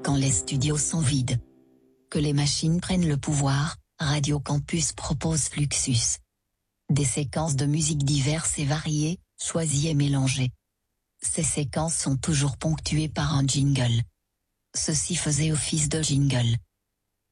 quand les studios sont vides. Que les machines prennent le pouvoir, Radio Campus propose Fluxus. Des séquences de musique diverses et variées, choisies et mélangées. Ces séquences sont toujours ponctuées par un jingle. Ceci faisait office de jingle.